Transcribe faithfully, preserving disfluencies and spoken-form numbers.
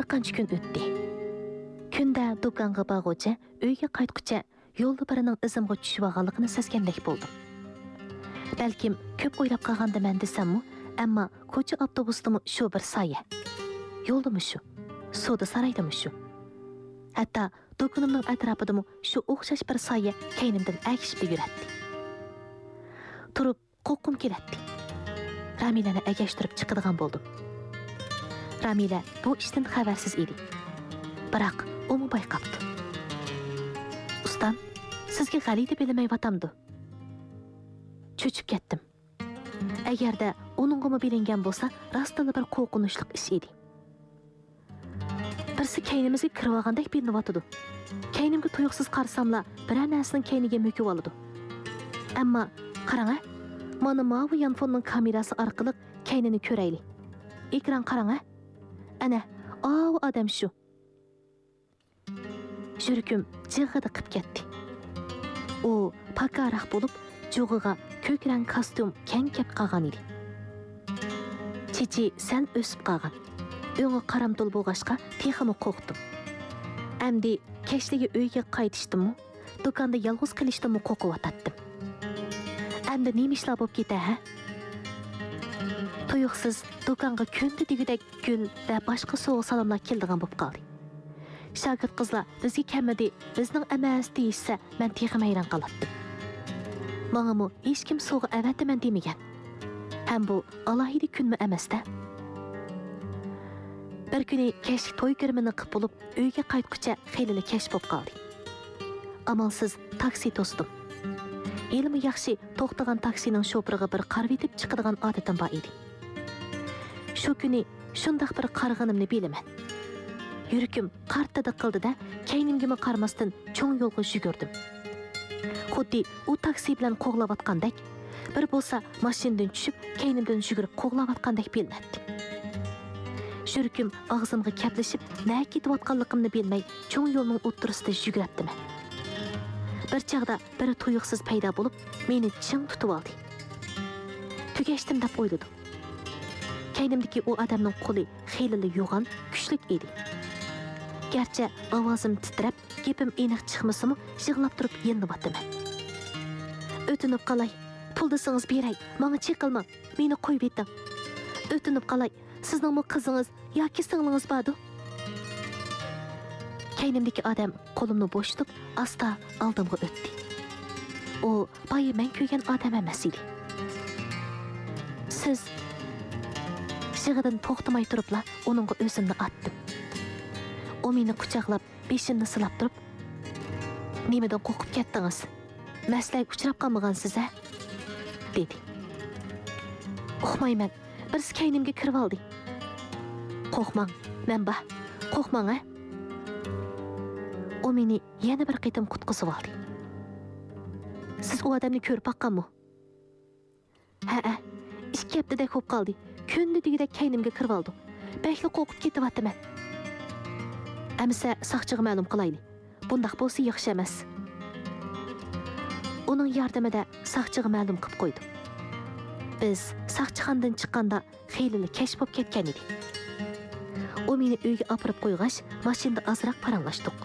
qancha kun o'tdi. Kunda do'konga borg'ucha, uyga qaytguncha yo'lda birining izimga tushib olganligini sezgandek bo'ldim. Balkim ko'p o'ylab qolgandiman desammi, ammo ko'cha avtobusdimi shu bir soya. Yo'ldimi shu, savdo saroydimi shu. Hatto do'konimning atrofidami shu o'xshash bir soya kaynimdan agishib yuradi. Turib qo'rqim keladi. Ramilani agashtirib chiqadigan bo'ldim. Ramila bu ishdan xabarsiz edi. Biroq u mu bayqabdi. Ustam, sizga g'ali deb bilmayvatamdi. Cho'chib ketdim. Agarda uningga bilingan bo'lsa, rostdan bir qo'rqinchli ish edi. Birsi kaynimizga kirib olgandek bilinyotdi. Kaynimga tuyuqsiz qarasamla, bir narsaning kayniga mo'kib oladi. Ammo qarang, mana mavi yanfonning kamerasi orqali kaynini ko'raylik. Ekran qarang. Ana, o odam shu. Yuragim jig'ida qib ketdi. U pakaroq bo'lib, jo'g'iga ko'k rang kostyum keng kep qolgan edi. Chichi sal o'sib qolgan. O'ng'i qaramtul bo'lg'ashqa teximi qo'rqdim. Amdi keshligi uyga qaytishdimmi, do'konda yolg'iz qilishdimmi qo'rqib Amdi nima ishlar bo'lib ketadi, ha? Tuyuqsiz do'konga kundi degidek gul va boshqa so'g'i salomlar keldigan bo'lib qoldi. Shagird qizlar bizga kelmadi, bizning emas deyishsa, men texim hayron qoldim. Menga hech kim so'g'i avataman demagan. Ham bu alohida kunmi emas-da? Bir kuni kechki to'y kirmini qilib bo'lib, uyga qaytguncha xeyli kech bo'lib qoldi. Amalsiz taksi to'sdim. Elimi yaxshi to'xtagan taksining shofiriga bir qarab etib chiqadigan odatim bor edi. Shu kuni shundoq bir qarg'inimni bilaman. Yuragim qartada qildi-da, kaynimga qaramasdan cho'ng yo'lga yugurdim. Xuddi u taksi bilan qo'g'layotgandek, bir bo'lsa mashinadan tushib, kaynimdan yugurib qo'g'layotgandek bilmadi. Yuragim og'zimga kaplashib, nima ketayotganligimni bilmay, cho'ng yo'lning o'ttirisida yuguribdim. Bir chaqda bir tuyuqsiz paydo bo'lib, meni ching tutib oldi. Tugashdim deb o'yladim. Kaynimdagi u odamning qo'li xeyli yo'g'on, kuchli edi. Gerçi ovozim titrab, gapim aniq chiqmasimi, yig'lab turib yendiyotaman. O'tinib qalay, pul desangiz beray, menga chiqilmang, meni qo'yib eting. O'tinib qalay, sizning qizingiz yoki singlingiz bordu? Kaynimdagi odam qo'limni bo'shatib, asta oldimga o'tdi. U boya men ko'rgan odam emas edi. Siz shig'idan to'xtamay turibla, uningga o'zimni atdim. O meni quchoqlab, beshimni silab turib, "Nimadan qo'rqib ketdingiz? Maslaga uchrab qolmagansiz, a?" dedi. "Uxmayman, birisi kaynimga kirib oldi." "Qo'rqmang, men ba, qo'rqmang, a?" O meni yana bir qitim qutqizib oldi. "Siz u odamni ko'rib baqqanmi?" "Ha-a, ikki haftada ko'p qoldi. Kundi degidek kaynimga kirib oldi. Bekli qo'rqib ketyapman." Amsa saqchiga ma'lum qilayli. Bundaq bo'lsa yaxshi emas. Uning yordamida saqchiga ma'lum qilib qo'ydim. Biz saqchixonadan chiqqanda xeyli kech bo'lib ketgan edi. U meni uyga olib qo'yg'ach, mashinada ozroq paranglashdik.